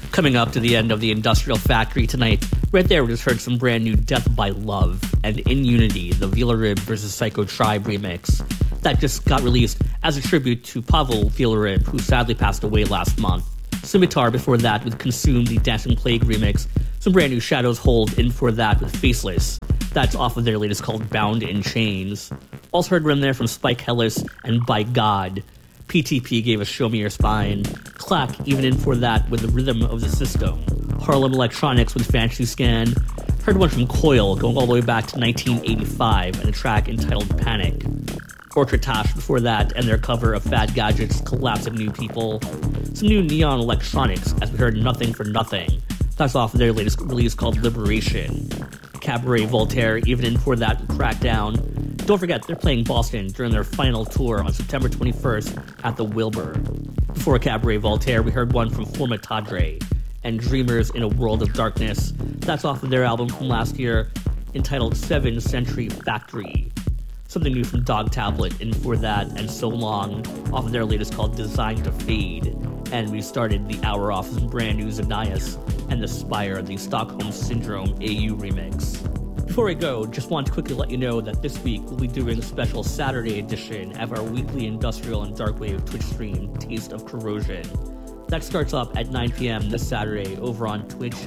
Coming up to the end of the Industrial Factory tonight, right there we just heard some brand new Death by Love and In Unity, the Vilarib vs. Psycho Tribe remix. That just got released as a tribute to Pavel Vilarib, who sadly passed away last month. Scimitar before that with Consume, the Dancing Plague remix. Some brand new Shadows Hold in for that with Faceless. That's off of their latest called Bound in Chains. Also heard run there from Spike Hellis and By God. PTP gave us Show Me Your Spine. Clack even in for that with The Rhythm of the System. Harlem Electronics with Fantasy Scan. Heard one from Coil going all the way back to 1985 and a track entitled Panic. Orchard-Tash before that and their cover of Fad Gadget's Collapse of New People. Some new Neon Electronics as we heard Nothing for Nothing. That's off of their latest release called Liberation. Cabaret Voltaire even in for that with Crackdown. Don't forget, they're playing Boston during their final tour on September 21st at the Wilbur. Before Cabaret Voltaire, we heard one from Forma Tadre and Dreamers in a World of Darkness. That's off of their album from last year entitled 7th Century Factory. Something new from Dog Tablet in for that and So Long off of their latest called Designed to Fade. And we started the hour off with some brand new Zanias and The Spire, the Stockholm Syndrome AU remix. Before I go, just want to quickly let you know that this week we'll be doing a special Saturday edition of our weekly industrial and darkwave Twitch stream, Taste of Corrosion. That starts up at 9 p.m. this Saturday over on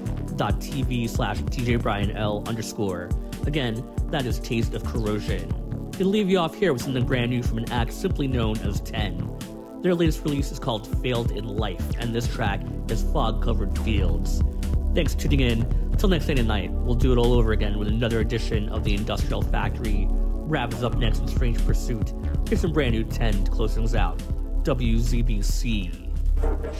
twitch.tv/TJBrianL_. Again, that is Taste of Corrosion. Gonna leave you off here with something brand new from an act simply known as 10. Their latest release is called Failed in Life, and this track is Fog-Covered Fields. Thanks for tuning in. Till next Sunday night, we'll do it all over again with another edition of the Industrial Factory. Rav is up next with Strange Pursuit. Here's some brand new 10 to close things out. WZBC.